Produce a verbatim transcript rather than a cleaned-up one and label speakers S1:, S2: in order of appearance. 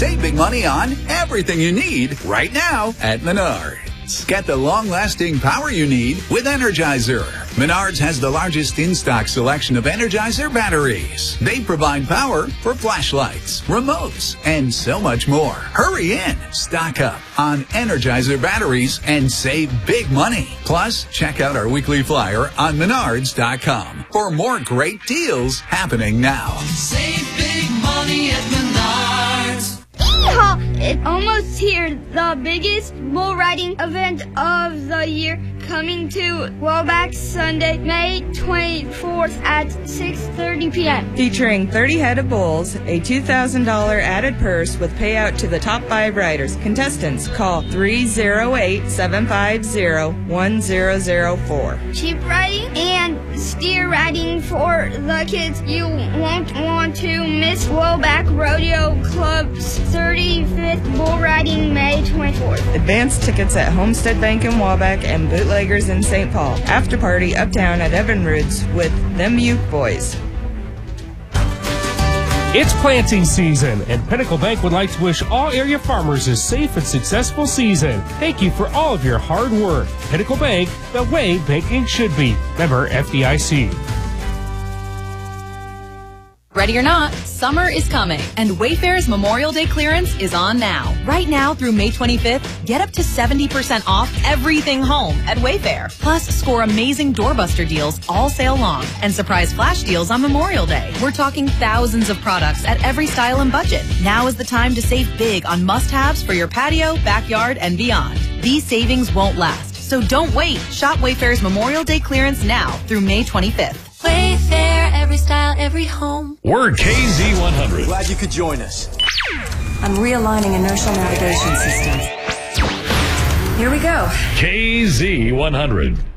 S1: Save big money on everything you need right now at Menards. Get the long-lasting power you need with Energizer. Menards has the largest in-stock selection of Energizer batteries. They provide power for flashlights, remotes, and so much more. Hurry in. Stock up on Energizer batteries and save big money. Plus, check out our weekly flyer on menards dot com for more great deals happening now.
S2: Save big money at Menards.
S3: Yeehaw! It's almost here. The biggest bull riding event of the year coming to Wellback Sunday, May twenty-fourth at six thirty p.m.
S4: Featuring thirty head of bulls, a two thousand dollars added purse with payout to the top five riders. Contestants, call three oh eight, seven five oh, one oh oh four.
S3: Sheep riding and steer riding for the kids. You won't want to miss Wellback Rodeo Club's thirty-fifth bull riding May twenty-fourth.
S4: Advance tickets at Homestead Bank in Waback and Bootleggers in Saint Paul. After party uptown at Evinrude's with Them Uke Boys.
S5: It's planting season, and Pinnacle Bank would like to wish all area farmers a safe and successful season. Thank you for all of your hard work. Pinnacle Bank, the way banking should be. Member F D I C.
S6: Ready or not, summer is coming, and Wayfair's Memorial Day clearance is on now. Right now through May twenty-fifth, get up to seventy percent off everything home at Wayfair. Plus, score amazing doorbuster deals all sale long and surprise flash deals on Memorial Day. We're talking thousands of products at every style and budget. Now is the time to save big on must-haves for your patio, backyard, and beyond. These savings won't last, so don't wait. Shop Wayfair's Memorial Day clearance now through May twenty-fifth.
S7: Wayfair, every style, every home.
S8: We're K Z one hundred.
S9: Glad you could join us.
S10: I'm realigning inertial navigation systems. Here we go.
S8: K Z one hundred.